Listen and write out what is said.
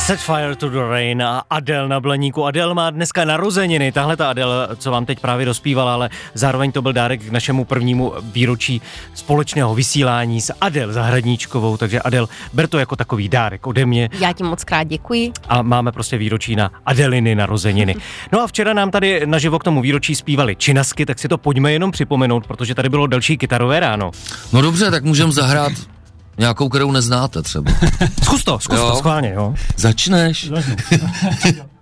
Set Fire to the Rain a Adele na Blaníku. Adele má dneska narozeniny, tahle ta Adele, co vám teď právě dospívala, ale zároveň to byl dárek k našemu prvnímu výročí společného vysílání s Adele Zahradníčkovou, takže Adele, ber to jako takový dárek ode mě. Já ti moc krát děkuji. A máme prostě výročí na Adeliny narozeniny. No a včera nám tady naživo k tomu výročí zpívali Činasky, tak si to pojďme jenom připomenout, protože tady bylo další kytarové ráno. No dobře, tak můžeme zahrát nějakou, kterou neznáte třeba. Zkus to, schválně, jo. Začneš?